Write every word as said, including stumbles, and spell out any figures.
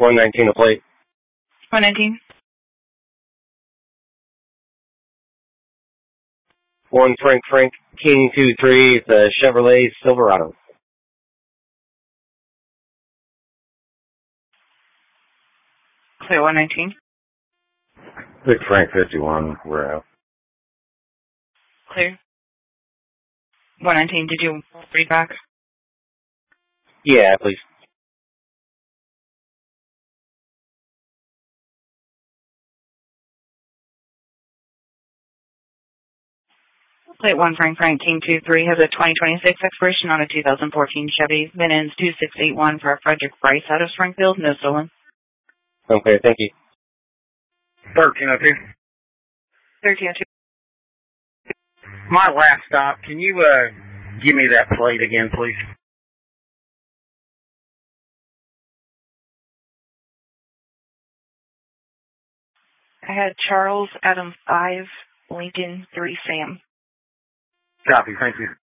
one nineteen a plate. one nineteen. One Frank Frank King two three. It's a Chevrolet Silverado. Clear one nineteen. Big Frank fifty-one. We're out. Clear. one nineteen, did you read back? Yeah, please. Plate one Frank Frank King two three has a twenty twenty-six expiration on a two thousand fourteen Chevy. V I N ends two six eight one for Frederick Bryce out of Springfield. No stolen. Okay, thank you. thirteen oh two. thirteen oh two. My last stop, can you uh give me that plate again, please? I had Charles Adam five Lincoln three Sam. Copy, thank you.